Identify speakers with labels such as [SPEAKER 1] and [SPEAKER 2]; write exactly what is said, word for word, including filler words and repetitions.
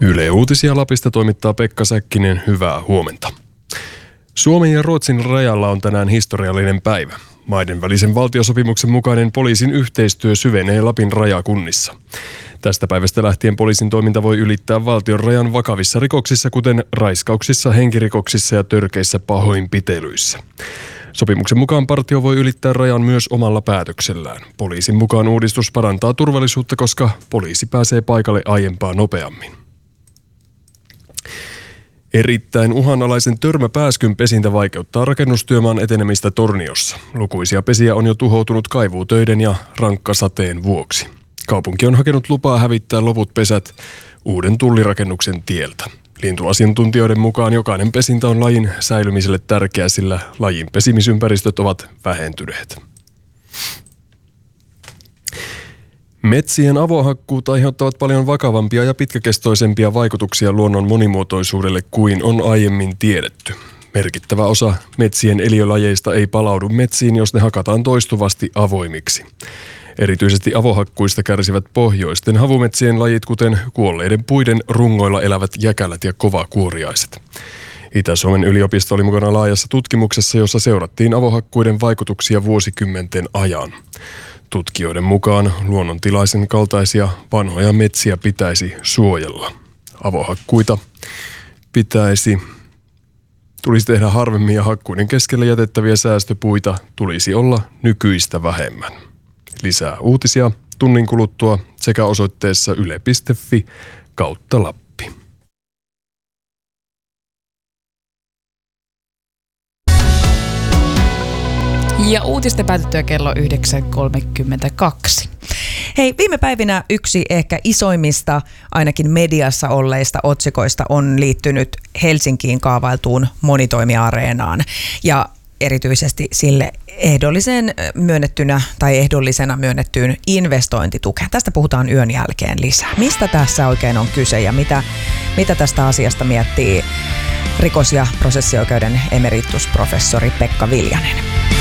[SPEAKER 1] Yle Uutisia Lapista toimittaa Pekka Säkkinen, hyvää huomenta. Suomen ja Ruotsin rajalla on tänään historiallinen päivä. Maiden välisen valtiosopimuksen mukainen poliisin yhteistyö syvenee Lapin rajakunnissa. Tästä päivästä lähtien poliisin toiminta voi ylittää valtion rajan vakavissa rikoksissa, kuten raiskauksissa, henkirikoksissa ja törkeissä pahoinpitelyissä. Sopimuksen mukaan partio voi ylittää rajan myös omalla päätöksellään. Poliisin mukaan uudistus parantaa turvallisuutta, koska poliisi pääsee paikalle aiempaa nopeammin. Erittäin uhanalaisen törmäpääskyn pesintä vaikeuttaa rakennustyömaan etenemistä Torniossa. Lukuisia pesiä on jo tuhoutunut kaivuutöiden ja rankkasateen vuoksi. Kaupunki on hakenut lupaa hävittää loput pesät uuden tullirakennuksen tieltä. Lintuasiantuntijoiden mukaan jokainen pesintä on lajin säilymiselle tärkeä, sillä lajin pesimisympäristöt ovat vähentyneet. Metsien avohakkuut aiheuttavat paljon vakavampia ja pitkäkestoisempia vaikutuksia luonnon monimuotoisuudelle kuin on aiemmin tiedetty. Merkittävä osa metsien eliölajeista ei palaudu metsiin, jos ne hakataan toistuvasti avoimiksi. Erityisesti avohakkuista kärsivät pohjoisten havumetsien lajit, kuten kuolleiden puiden rungoilla elävät jäkälät ja kovakuoriaiset. Itä-Suomen yliopisto oli mukana laajassa tutkimuksessa, jossa seurattiin avohakkuiden vaikutuksia vuosikymmenten ajan. Tutkijoiden mukaan luonnontilaisen kaltaisia vanhoja metsiä pitäisi suojella. Avohakkuita pitäisi, tulisi tehdä harvemmin ja hakkuiden keskelle jätettäviä säästöpuita tulisi olla nykyistä vähemmän. Lisää uutisia tunnin kuluttua sekä osoitteessa yle piste fi kautta Lappi.
[SPEAKER 2] Ja uutisten päätettyä kello yhdeksän kolmekymmentäkaksi.
[SPEAKER 3] Hei, viime päivinä yksi ehkä isoimmista, ainakin mediassa olleista otsikoista on liittynyt Helsinkiin kaavailtuun monitoimiareenaan ja erityisesti sille ehdolliseen myönnettynä tai ehdollisena myönnettyyn investointitukeen. Tästä puhutaan yön jälkeen lisää. Mistä tässä oikein on kyse ja mitä, mitä tästä asiasta miettii rikos- ja prosessioikeuden emeritusprofessori Pekka Viljanen?